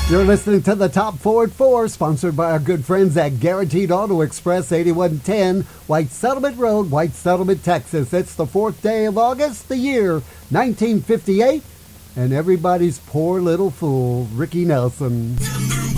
You're listening to the Top 4 at 4, sponsored by our good friends at Guaranteed Auto Express, 8110 White Settlement Road, White Settlement, Texas. It's the 4th day of August, the year 1958, and everybody's poor little fool, Ricky Nelson.